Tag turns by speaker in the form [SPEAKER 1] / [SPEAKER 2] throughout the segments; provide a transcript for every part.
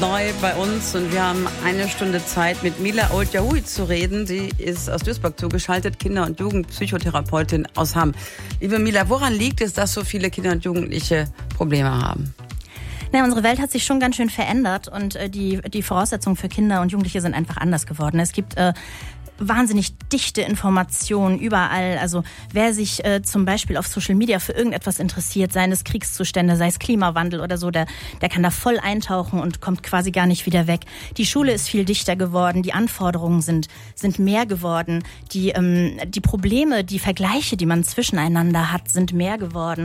[SPEAKER 1] neu bei uns und wir haben eine Stunde Zeit, mit Mila Old-Yahoui zu reden. Sie ist aus Duisburg zugeschaltet, Kinder- und Jugendpsychotherapeutin aus Hamm. Liebe Mila, woran liegt es, dass so viele Kinder und Jugendliche Probleme haben?
[SPEAKER 2] Na, unsere Welt hat sich schon ganz schön verändert und die Voraussetzungen für Kinder und Jugendliche sind einfach anders geworden. Es gibt wahnsinnig dichte Informationen überall. Also wer sich zum Beispiel auf Social Media für irgendetwas interessiert, seien es Kriegszustände, sei es Klimawandel oder so, der kann da voll eintauchen und kommt quasi gar nicht wieder weg. Die Schule ist viel dichter geworden, die Anforderungen sind mehr geworden, die Probleme, die Vergleiche, die man zwischeneinander hat, sind mehr geworden.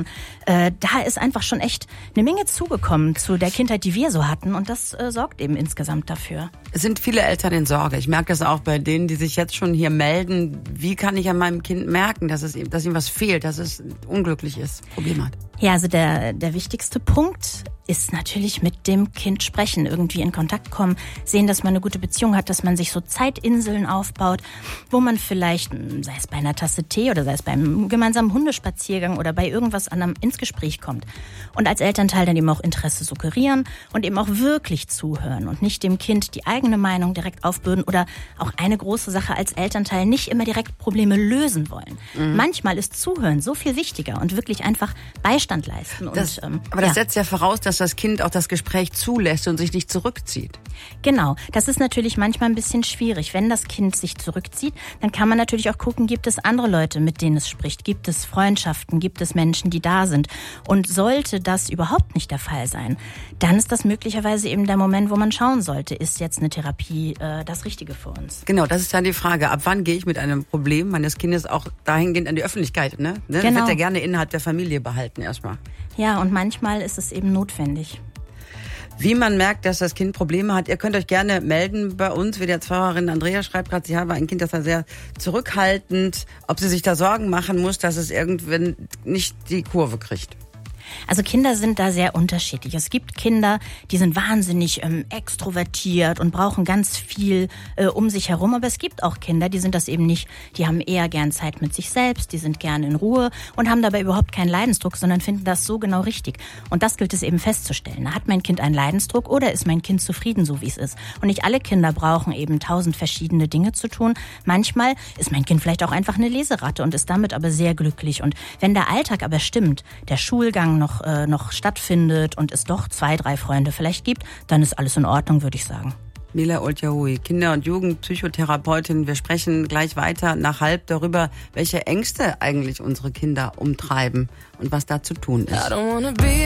[SPEAKER 2] Da ist einfach schon echt eine Menge zugekommen zu der Kindheit, die wir so hatten und das sorgt eben insgesamt dafür.
[SPEAKER 1] Es sind viele Eltern in Sorge. Ich merke das auch bei denen, die sich jetzt schon hier melden. Wie kann ich an meinem Kind merken, dass ihm was fehlt, dass es unglücklich ist, Problem hat?
[SPEAKER 2] Ja, also der wichtigste Punkt ist natürlich mit dem Kind sprechen, irgendwie in Kontakt kommen, sehen, dass man eine gute Beziehung hat, dass man sich so Zeitinseln aufbaut, wo man vielleicht, sei es bei einer Tasse Tee oder sei es beim gemeinsamen Hundespaziergang oder bei irgendwas anderem ins Gespräch kommt. Und als Elternteil dann eben auch Interesse suggerieren und eben auch wirklich zuhören und nicht dem Kind die eigene Meinung direkt aufbürden oder auch eine große Sache als Elternteil nicht immer direkt Probleme lösen wollen. Manchmal ist Zuhören so viel wichtiger und wirklich einfach Beistand leisten.
[SPEAKER 1] Aber das setzt ja voraus, dass das Kind auch das Gespräch zulässt und sich nicht zurückzieht.
[SPEAKER 2] Genau, das ist natürlich manchmal ein bisschen schwierig. Wenn das Kind sich zurückzieht, dann kann man natürlich auch gucken, gibt es andere Leute, mit denen es spricht? Gibt es Freundschaften? Gibt es Menschen, die da sind? Und sollte das überhaupt nicht der Fall sein, dann ist das möglicherweise eben der Moment, wo man schauen sollte, ist jetzt eine Therapie das Richtige für uns?
[SPEAKER 1] Genau, das ist dann die Frage. Ab wann gehe ich mit einem Problem meines Kindes auch dahingehend an die Öffentlichkeit? Ne?
[SPEAKER 2] Genau.
[SPEAKER 1] Das wird ja gerne innerhalb der Familie behalten erstmal.
[SPEAKER 2] Ja, und manchmal ist es eben notwendig.
[SPEAKER 1] Wie man merkt, dass das Kind Probleme hat, ihr könnt euch gerne melden bei uns. WDR-2-Hörerin Andrea schreibt gerade, sie habe ein Kind, das war sehr zurückhaltend, ob sie sich da Sorgen machen muss, dass es irgendwann nicht die Kurve kriegt.
[SPEAKER 2] Also Kinder sind da sehr unterschiedlich. Es gibt Kinder, die sind wahnsinnig extrovertiert und brauchen ganz viel um sich herum. Aber es gibt auch Kinder, die sind das eben nicht. Die haben eher gern Zeit mit sich selbst, die sind gern in Ruhe und haben dabei überhaupt keinen Leidensdruck, sondern finden das so genau richtig. Und das gilt es eben festzustellen. Hat mein Kind einen Leidensdruck oder ist mein Kind zufrieden, so wie es ist? Und nicht alle Kinder brauchen eben 1000 verschiedene Dinge zu tun. Manchmal ist mein Kind vielleicht auch einfach eine Leseratte und ist damit aber sehr glücklich. Und wenn der Alltag aber stimmt, der Schulgang noch stattfindet und es doch 2, 3 Freunde vielleicht gibt, dann ist alles in Ordnung, würde ich sagen.
[SPEAKER 1] Mila Old-Yahoui, Kinder- und Jugendpsychotherapeutin. Wir sprechen gleich weiter nach 12:30 darüber, welche Ängste eigentlich unsere Kinder umtreiben und was da zu tun ist.